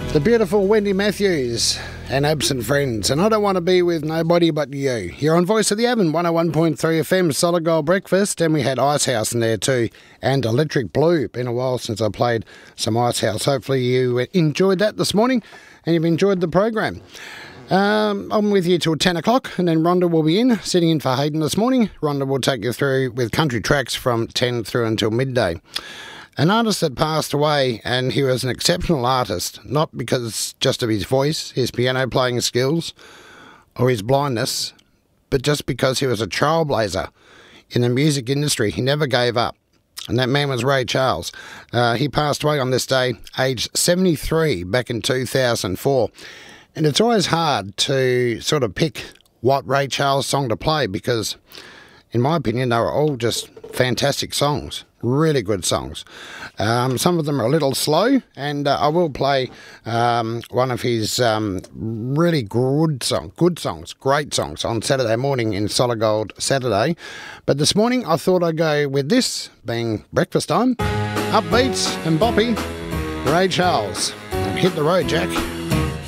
The beautiful Wendy Matthews and Absent Friends. And I don't want to be with nobody but you. You're on Voice of the Avon, 101.3 FM, Solid Gold Breakfast. And we had Icehouse in there too. And Electric Blue. Been a while since I played some Icehouse. Hopefully you enjoyed that this morning and you've enjoyed the program. I'm with you till 10 o'clock and then Rhonda will be sitting in for Hayden this morning. Rhonda will take you through with country tracks from 10 through until midday. An artist that passed away, and he was an exceptional artist, not because just of his voice, his piano playing skills, or his blindness, but just because he was a trailblazer in the music industry. He never gave up, and that man was Ray Charles. He passed away on this day, aged 73, back in 2004. And it's always hard to sort of pick what Ray Charles song to play because, in my opinion, they were all just fantastic songs. Really good songs. Some of them are a little slow, and I will play one of his really good songs, great songs on Saturday morning in Solid Gold Saturday. But this morning I thought I'd go with this, being breakfast time. Upbeats and boppy, Ray Charles. Hit the road, Jack.